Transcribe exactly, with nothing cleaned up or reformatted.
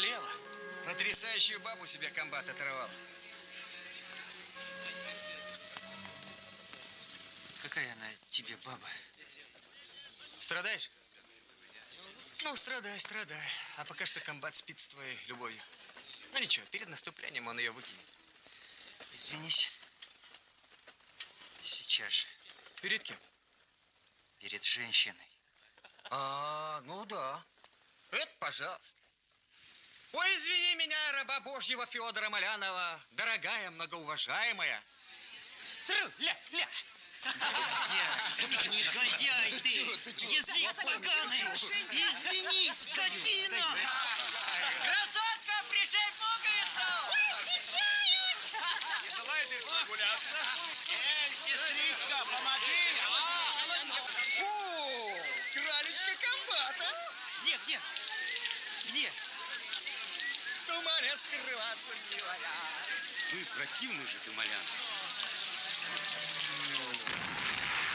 Заболела. Потрясающую бабу себе комбат оторвал. Какая она тебе баба? Страдаешь? Ну, страдай, страдай. А пока что комбат спит с твоей любовью. Ну ничего, перед наступлением он ее выкинет. Извинись. Сейчас же. Перед кем? Перед женщиной. А, ну да. Это пожалуйста. Ой, извини меня, раба Божьего Федора Малянова, дорогая, многоуважаемая. Тру-ля-ля. Негодяй, негодяй ты, язык поганый, извинись, скотина! Красотка, пришей пуговицу! Ой, стесняюсь! Не желаете прогуляться? Эй, сестричка, помоги! О, кралечка комбата! Где, где? Где? В тумане скрываться, милая. Ну и противный же ты, Малян.